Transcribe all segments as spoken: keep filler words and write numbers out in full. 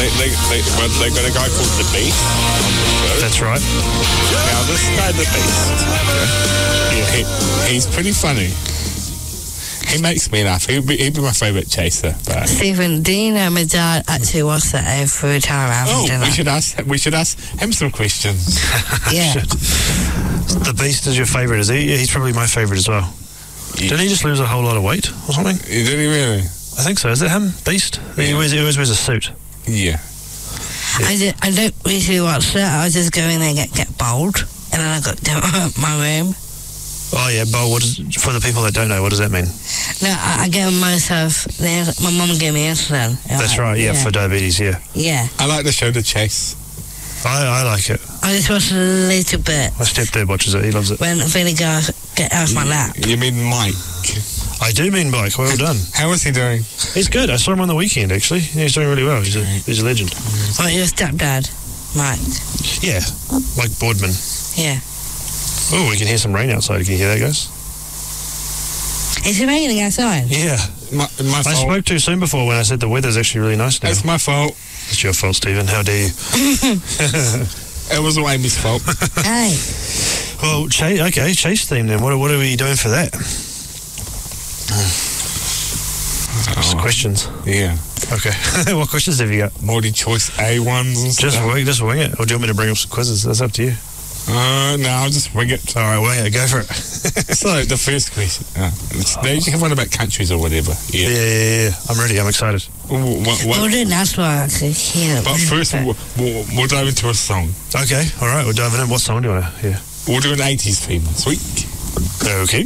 they, they, they, well, they got a guy called The Beast on the show. That's right. Now, this guy, The Beast, yeah, he, he's pretty funny. He makes me laugh. He'd be, he'd be my favourite chaser. But Stephen, do you know my dad actually watched that every time after oh, dinner? we should ask. We should ask him some questions. Yeah. The Beast is your favourite, is he? Yeah, he's probably my favourite as well. Yeah. Didn't he just lose a whole lot of weight or something? Did he really? I think so. Is it him? Beast? He, wears, he always wears a suit. Yeah. I, did, I don't usually watch it. I just go in there and get, get bowled, and then I got to my room. Oh yeah, bowl. What is, for the people that don't know, what does that mean? No, I, I get myself there. My mum gave me insulin. That's Like, right. Yeah, yeah, for diabetes. Yeah, yeah. I like the show The Chase. I, I like it. I just watched a little bit My stepdad watches it. He loves it. when Billy goes get off my lap. You mean Mike? I do mean Mike. Well done. How is he doing? He's good. I saw him on the weekend actually. Yeah, he's doing really well. He's a he's a legend. Oh, your stepdad, Mike. Yeah, Mike Boardman. Yeah. Oh, we can hear some rain outside. Can you hear that, guys? Is it raining outside? Yeah. My, my I fault. spoke too soon before when I said the weather's actually really nice now. It's my fault. It's your fault, Stephen. How dare you? It was Amy's fault. Hey. Well, Chase, okay, Chase theme then. What, what are we doing for that? Some questions. Yeah. Okay. What questions have you got? Multi-choice A ones and Just stuff. wing, just wing it. Or do you want me to bring up some quizzes? That's up to you. Uh, no, I'll just wing it. All right, wing it. Go for it. So, the first question. Uh, they usually have one about countries or whatever. Yeah, Yeah. yeah, yeah. yeah. I'm ready. I'm excited. What, what, Well, then that's why I could hear. but first, we'll, we'll, we'll dive into a song. Okay. All right. We're diving in. What song do you want to hear? We'll do an eighties theme this week. Okay.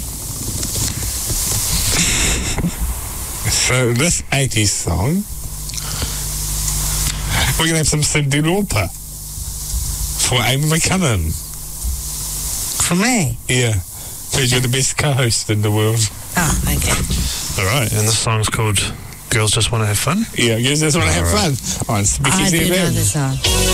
So, this eighties song, we're going to have some Cyndi Lauper for Amy McCullen. For me? Yeah. Because you're the best co-host in the world. Oh, okay. All right. And this song's called Girls Just Want to Have Fun? Yeah, you just want to have All right. fun on I Speakeasy do know F M. the song.